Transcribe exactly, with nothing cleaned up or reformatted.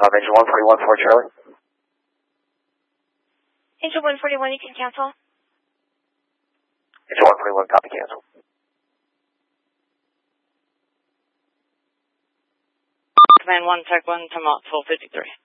Tom, engine one forty-one for Charlie. Engine one forty-one, you can cancel. Engine one forty-one, copy, cancel. Command one, Tech one, time out, twelve fifty-three.